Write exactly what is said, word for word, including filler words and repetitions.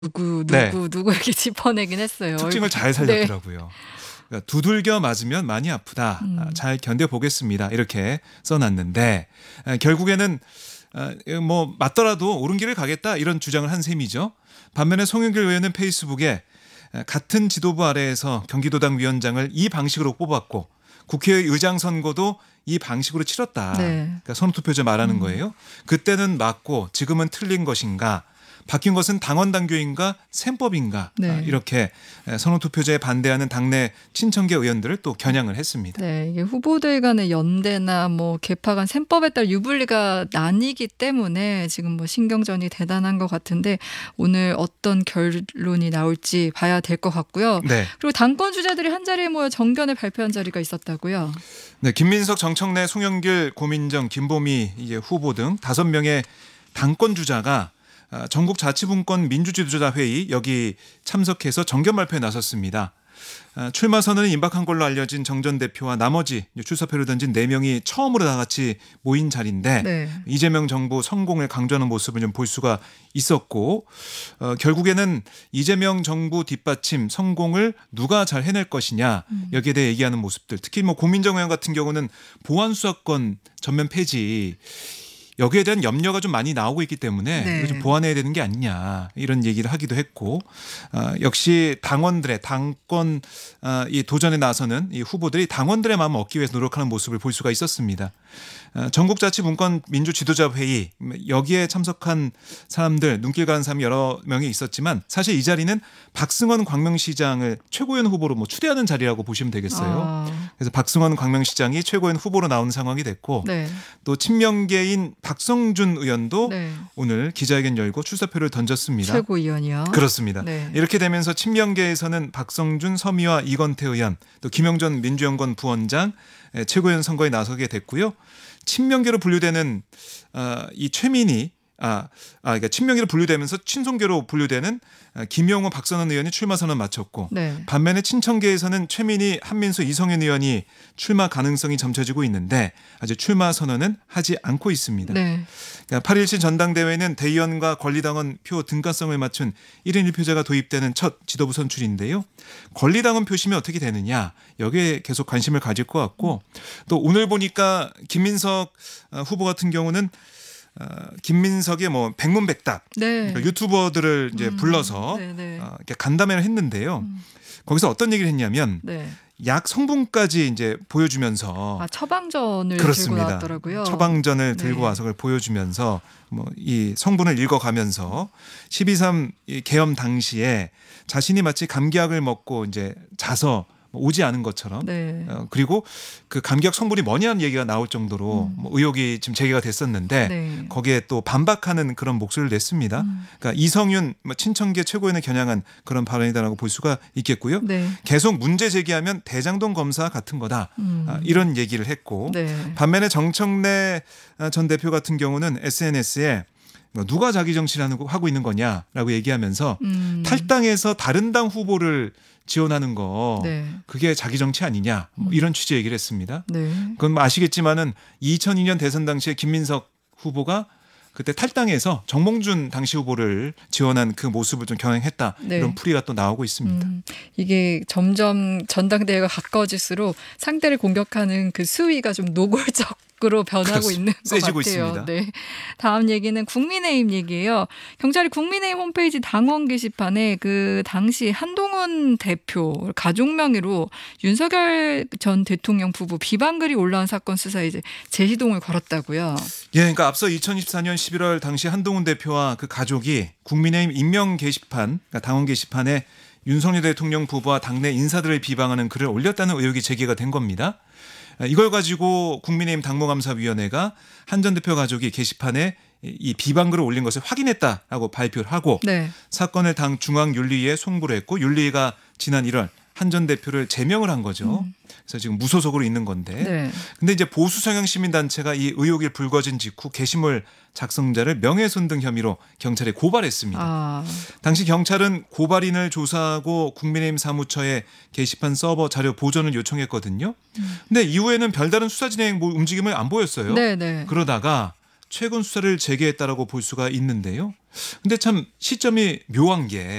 누구, 네. 누구, 누구 이렇게 짚어내긴 했어요. 특징을 잘 네. 살렸더라고요. 그러니까 "두들겨 맞으면 많이 아프다. 아 음. 잘 견뎌보겠습니다." 이렇게 써 놨는데 아 결국에는 아 뭐 "맞더라도 옳은 길을 가겠다." 이런 주장을 한 셈이죠. 반면에 송영길 의원은 페이스북에 아 "같은 지도부 아래에서 경기도당 위원장을 이 방식으로 뽑았고 국회의 의장 선거도 이 방식으로 치렀다." 네. 그러니까 선호투표제 말하는 음. 거예요. "그때는 맞고 지금은 틀린 것인가? 바뀐 것은 당원 당규인가 셈법인가?" 네. 아 이렇게 에 선호투표제에 반대하는 당내 친청계 의원들을 또 겨냥을 했습니다. 네. 이게 후보들 간의 연대나 뭐 계파 간 셈법에 따라 유불리가 나뉘기 때문에 지금 뭐 신경전이 대단한 것 같은데 오늘 어떤 결론이 나올지 봐야 될 것 같고요. 네. 그리고 당권 주자들이 한자리에 모여 정견을 발표한 자리가 있었다고요? 네. 김민석, 정청래, 송영길, 고민정, 김보미 이제 후보 등 다섯 명의 당권 주자가 아 전국 자치분권 민주지도자 회의 여기 참석해서 정견 발표에 나섰습니다. 아 출마 선언을 임박한 걸로 알려진 정 전 대표와 나머지 출사표를 던진 네 명이 처음으로 다 같이 모인 자리인데 네. 이재명 정부 성공을 강조하는 모습을 좀 볼 수가 있었고 어 결국에는 이재명 정부 뒷받침 성공을 누가 잘 해낼 것이냐 음. 여기에 대해 얘기하는 모습들 특히 뭐 고민정 의원 같은 경우는 보안 수사권 전면 폐지 여기에 대한 염려가 좀 많이 나오고 있기 때문에 네. 이거 좀 보완해야 되는 게 아니냐 이런 얘기를 하기도 했고 아 역시 당원들의 당권 아 이 도전에 나서는 이 후보들이 당원들의 마음을 얻기 위해서 노력하는 모습을 볼 수가 있었습니다. 아 전국자치분권 민주지도자회의 여기에 참석한 사람들 눈길 가는 사람이 여러 명이 있었지만 사실 이 자리는 박승원 광명시장을 최고위원 후보로 뭐 추대하는 자리라고 보시면 되겠어요. 아. 그래서 박승원 광명시장이 최고위원 후보로 나오는 상황이 됐고 네. 또 친명계인 박성준 의원도 네. 오늘 기자회견 열고 출사표를 던졌습니다. 최고위원이요? 그렇습니다. 네. 이렇게 되면서 친명계에서는 박성준, 서미화, 이건태 의원 또 김영전 민주연구원 부원장 최고위원 선거에 나서게 됐고요. 친명계로 분류되는 어, 이 최민희 아, 아, 그러니까 친명계로 분류되면서 친송계로 분류되는 김용호, 박선원 의원이 출마 선언 마쳤고 네. 반면에 친청계에서는 최민희, 한민수, 이성윤 의원이 출마 가능성이 점쳐지고 있는데 아직 출마 선언은 하지 않고 있습니다. 네. 그러니까 팔 일칠 전당대회는 대의원과 권리당원 표 등가성을 맞춘 일 인 일 표제가 도입되는 첫 지도부 선출인데요. 권리당원 표심이 어떻게 되느냐 여기에 계속 관심을 가질 것 같고 또 오늘 보니까 김민석 후보 같은 경우는 어, 김민석의 뭐 백문백답 네. 그러니까 유튜버들을 이제 음. 불러서 네네. 어, 이렇게 간담회를 했는데요. 음. 거기서 어떤 얘기를 했냐면 네. 약 성분까지 이제 보여주면서 아 처방전을 그렇습니다. 들고 나왔더라고요. 처방전을 네. 들고 와서 그걸 보여주면서 뭐 이 성분을 읽어가면서 십이 삼 계엄 당시에 자신이 마치 감기약을 먹고 이제 자서 오지 않은 것처럼 네. 어, 그리고 그 감기약 성분이 뭐냐는 얘기가 나올 정도로 음. 뭐 의혹이 지금 제기가 됐었는데 네. 거기에 또 반박하는 그런 목소리를 냈습니다. 음. 그러니까 이성윤 뭐 친청계 최고위원을 겨냥한 그런 발언이다라고 볼 수가 있겠고요. 네. 계속 문제 제기하면 대장동 검사 같은 거다 음. 아, 이런 얘기를 했고 네. 반면에 정청래 전 대표 같은 경우는 에스엔에스에 누가 자기 정치를 하고 있는 거냐라고 얘기하면서 음. 탈당해서 다른 당 후보를 지원하는 거 네. 그게 자기 정치 아니냐 뭐 이런 취지의 얘기를 했습니다. 네. 그건 뭐 아시겠지만은 이천이 년 대선 당시에 김민석 후보가 그때 탈당해서 정몽준 당시 후보를 지원한 그 모습을 좀 경향했다 네. 이런 풀이가 또 나오고 있습니다. 음, 이게 점점 전당대회가 가까워질수록 상대를 공격하는 그 수위가 좀 노골적으로 변하고 그렇습니다. 있는 것 세지고 같아요. 있습니다. 네. 다음 얘기는 국민의힘 얘기예요. 경찰이 국민의힘 홈페이지 당원 게시판에 그 당시 한동훈 대표 가족 명의로 윤석열 전 대통령 부부 비방글이 올라온 사건 수사에 이제 재시동을 걸었다고요. 예, 그러니까 앞서 이천이십사 년 십일월 당시 한동훈 대표와 그 가족이 국민의힘 임명 게시판, 그러니까 당원 게시판에 윤석열 대통령 부부와 당내 인사들을 비방하는 글을 올렸다는 의혹이 제기가 된 겁니다. 이걸 가지고 국민의힘 당무감사위원회가 한 전 대표 가족이 게시판에 이 비방글을 올린 것을 확인했다라고 발표를 하고 네. 사건을 당 중앙윤리위에 송부를 했고 윤리위가 지난 일월 한 전 대표를 제명을 한 거죠. 음. 그래서 지금 무소속으로 있는 건데. 네. 근데 이제 보수 성향 시민단체가 이 의혹이 불거진 직후 게시물 작성자를 명예훼손 등 혐의로 경찰에 고발했습니다. 아. 당시 경찰은 고발인을 조사하고 국민의힘 사무처에 게시판 서버 자료 보존을 요청했거든요. 음. 근데 이후에는 별다른 수사 진행 뭐 움직임을 안 보였어요. 네, 네. 그러다가 최근 수사를 재개했다라고 볼 수가 있는데요. 근데 참 시점이 묘한 게